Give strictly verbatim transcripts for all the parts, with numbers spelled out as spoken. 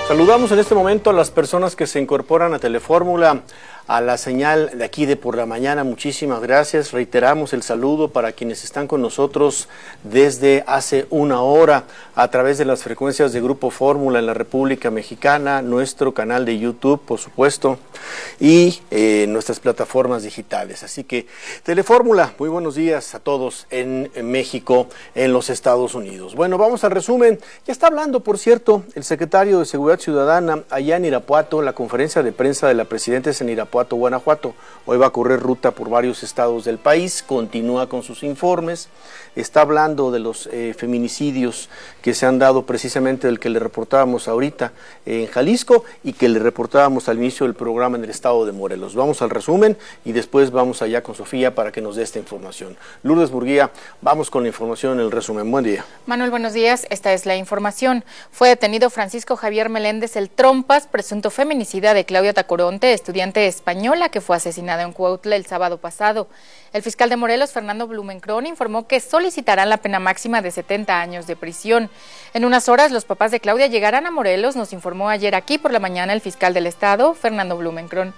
Saludamos en este momento a las personas que se incorporan a Telefórmula, a la señal de aquí de por la mañana. Muchísimas gracias. Reiteramos el saludo para quienes están con nosotros desde hace una hora a través de las frecuencias de Grupo Fórmula en la República Mexicana, nuestro canal de YouTube, por supuesto, y eh, nuestras plataformas digitales. Así que Telefórmula, muy buenos días a todos en, en México, en los Estados Unidos. Bueno, vamos al resumen. Ya está hablando, por cierto, el secretario de Seguridad Ciudadana allá en Irapuato. La conferencia de prensa de la presidenta es en Irapuato, Guanajuato. Hoy va a correr ruta por varios estados del país, continúa con sus informes, está hablando de los eh, feminicidios que se han dado, precisamente del que le reportábamos ahorita eh, en Jalisco y que le reportábamos al inicio del programa en el estado de Morelos. Vamos al resumen y después vamos allá con Sofía para que nos dé esta información. Lourdes Murguía, vamos con la información en el resumen. Buen día. Manuel, buenos días. Esta es la información. Fue detenido Francisco Javier Meléndez el Trompas, presunto feminicida de Claudia Tacoronte, estudiante española que fue asesinada en Cuautla el sábado pasado. El fiscal de Morelos, Fernando Blumenkron, informó que solicitarán la pena máxima de setenta años de prisión. En unas horas, los papás de Claudia llegarán a Morelos, nos informó ayer aquí por la mañana el fiscal del estado, Fernando Blumenkron.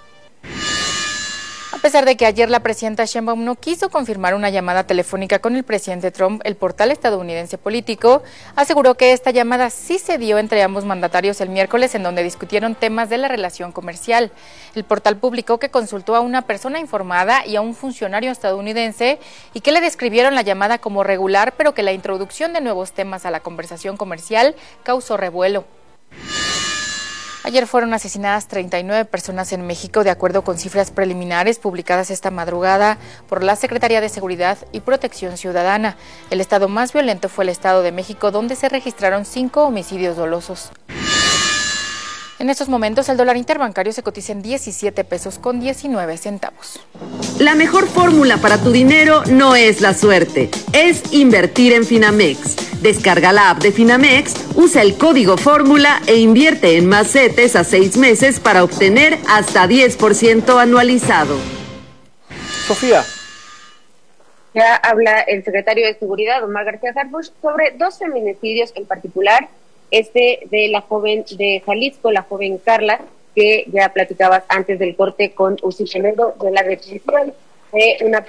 A pesar de que ayer la presidenta Sheinbaum no quiso confirmar una llamada telefónica con el presidente Trump, el portal estadounidense Político aseguró que esta llamada sí se dio entre ambos mandatarios el miércoles, en donde discutieron temas de la relación comercial. El portal publicó que consultó a una persona informada y a un funcionario estadounidense y que le describieron la llamada como regular, pero que la introducción de nuevos temas a la conversación comercial causó revuelo. Ayer fueron asesinadas treinta y nueve personas en México, de acuerdo con cifras preliminares publicadas esta madrugada por la Secretaría de Seguridad y Protección Ciudadana. El estado más violento fue el Estado de México, donde se registraron cinco homicidios dolosos. En estos momentos, el dólar interbancario se cotiza en diecisiete pesos con diecinueve centavos. La mejor fórmula para tu dinero no es la suerte, es invertir en Finamex. Descarga la app de Finamex, usa el código fórmula e invierte en más CETES a seis meses para obtener hasta diez por ciento anualizado. Sofía. Ya habla el secretario de Seguridad, Omar García Harfuch, sobre dos feminicidios en particular. Este de la joven de Jalisco, la joven Carla, que ya platicabas antes del corte con Uzi Penedo, de la detención de una